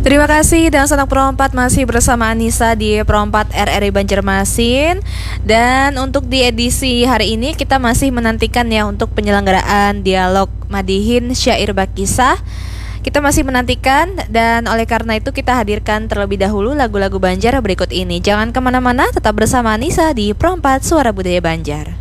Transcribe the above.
Terima kasih dan Sanak Pro 4 masih bersama Anissa di Pro 4 RRI Banjarmasin. Dan untuk di edisi hari ini kita masih menantikan ya untuk penyelenggaraan dialog Madihin Syair Bakisah. Kita masih menantikan dan oleh karena itu kita hadirkan terlebih dahulu lagu-lagu Banjar berikut ini. Jangan kemana-mana, tetap bersama Anissa di Pro 4 Suara Budaya Banjar.